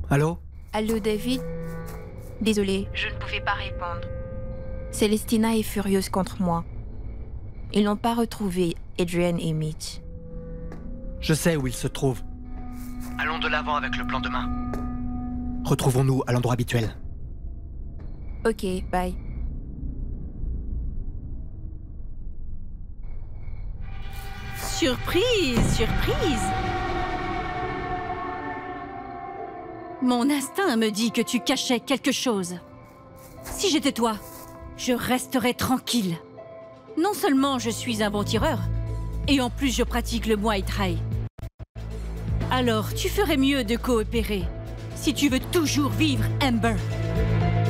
Allô? Allô, David? Désolée, je ne pouvais pas répondre. Célestina est furieuse contre moi. Ils n'ont pas retrouvé Adrian et Mitch. Je sais où ils se trouvent. Allons de l'avant avec le plan demain. Retrouvons-nous à l'endroit habituel. Ok, bye. Surprise, surprise! Mon instinct me dit que tu cachais quelque chose. Si j'étais toi, je resterais tranquille. Non seulement je suis un bon tireur, et en plus je pratique le Muay Thai. Alors, tu ferais mieux de coopérer, si tu veux toujours vivre Amber.